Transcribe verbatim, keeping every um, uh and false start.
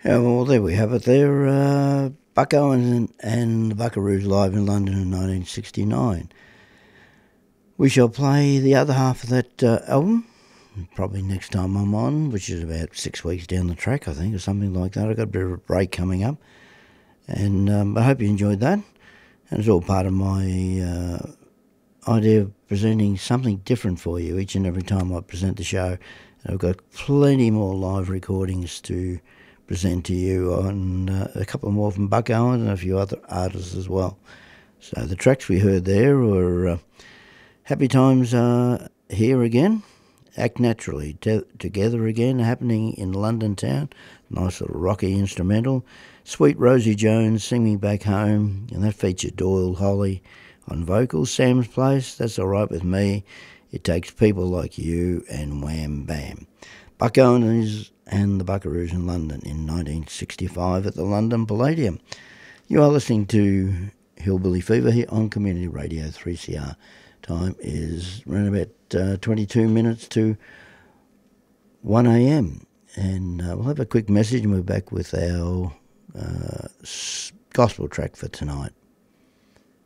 Yeah, well, there we have it there. Uh, Buck Owens and, and the Buckaroos live in London in nineteen sixty-nine. We shall play the other half of that uh, album, probably next time I'm on, which is about six weeks down the track, I think, or something like that. I've got a bit of a break coming up. And um, I hope you enjoyed that. And it's all part of my uh, idea of presenting something different for you each and every time I present the show. And I've got plenty more live recordings to present to you on uh, a couple more from Buck Owens and a few other artists as well. So the tracks we heard there were uh, Happy Times Are Here Again, Act Naturally, T- Together Again, happening in London town, nice little rocky instrumental. Sweet Rosie Jones, Sing Me Back Home, and that featured Doyle Holly on vocals. Sam's Place, That's All Right With Me, It Takes People Like You, and Wham Bam. Buck Owens and the Buckaroos in London in nineteen sixty-five at the London Palladium. You are listening to Hillbilly Fever here on Community Radio three C R. Time is around about uh, twenty-two minutes to one a m. And uh, we'll have a quick message and we're back with our uh, gospel track for tonight.